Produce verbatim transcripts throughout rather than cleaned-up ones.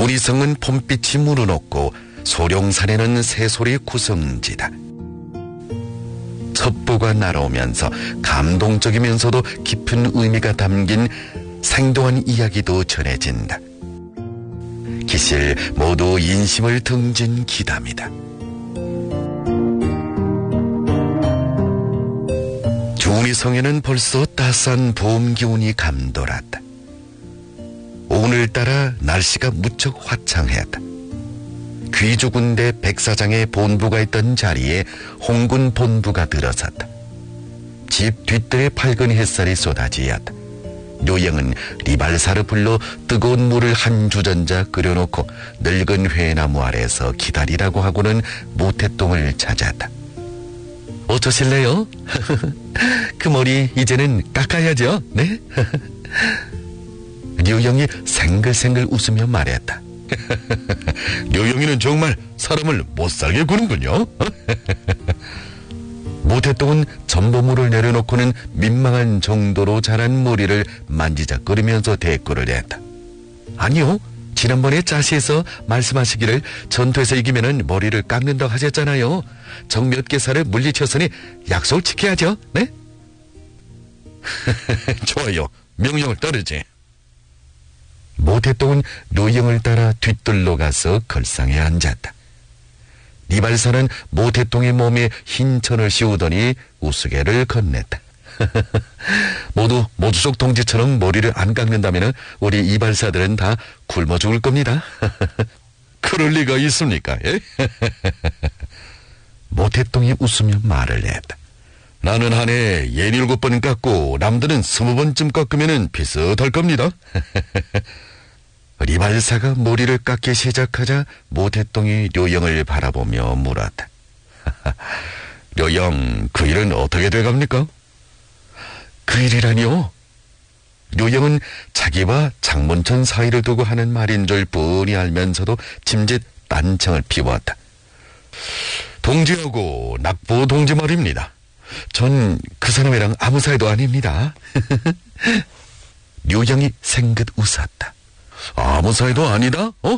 조리성은 봄빛이 물어놓고 소룡산에는 새소리 구성지다. 첩보가 날아오면서 감동적이면서도 깊은 의미가 담긴 생동한 이야기도 전해진다. 기실 모두 인심을 등진 기담이다. 중리성에는 벌써 따스한 봄 기운이 감돌았다. 오늘따라 날씨가 무척 화창했다. 귀주군대 백사장의 본부가 있던 자리에 홍군 본부가 들어섰다. 집 뒷뜰에 밝은 햇살이 쏟아지었다. 료영은 리발사를 불러 뜨거운 물을 한 주전자 끓여놓고 늙은 회나무 아래서 기다리라고 하고는 모태똥을 찾았다. 어쩌실래요? 그 머리 이제는 깎아야죠. 네? 료영이 생글생글 웃으며 말했다. 료영이는 정말 사람을 못살게 구는군요. 모태똥은 전보물을 내려놓고는 민망한 정도로 자란 머리를 만지작거리면서 대꾸를 했다. 아니요, 지난번에 짜시에서 말씀하시기를 전투에서 이기면은 머리를 깎는다고 하셨잖아요. 적 몇 개 살을 물리쳤으니 약속을 지켜야죠. 네? 좋아요, 명령을 따르지. 모태똥은 료영을 따라 뒷뜰로 가서 걸상에 앉았다. 리발사는 모태똥의 몸에 흰 천을 씌우더니 우스개를 건넸다. 모두 모주족 동지처럼 머리를 안 깎는다면 우리 이발사들은 다 굶어 죽을 겁니다. 그럴 리가 있습니까? 모태똥이 웃으며 말을 했다. 나는 한 해 예닐곱 번 깎고 남들은 스무 번쯤 깎으면 비슷할 겁니다. 리발사가 머리를 깎기 시작하자 모태똥이 료영을 바라보며 물었다. 료영, 그 일은 어떻게 돼갑니까? 그 일이라니요? 료영은 자기와 장문천 사이를 두고 하는 말인 줄 뻔히 알면서도 짐짓 딴청을 피웠다. 동지하고 낙보 동지 말입니다. 전 그 사람이랑 아무 사이도 아닙니다. 료영이 생긋 웃었다. 아무 사이도 아니다? 어?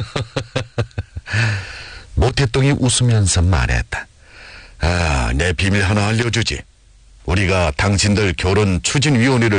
모태똥이 웃으면서 말했다. 아, 내 비밀 하나 알려주지. 우리가 당신들 결혼 추진위원회를